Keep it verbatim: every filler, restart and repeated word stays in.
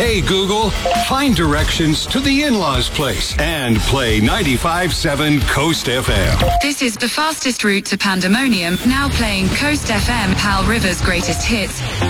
Hey, Google, find directions to the in-laws place and play ninety-five point seven Coast F M. This is the fastest route to Pandemonium, now playing Coast F M, Pal River's greatest hits.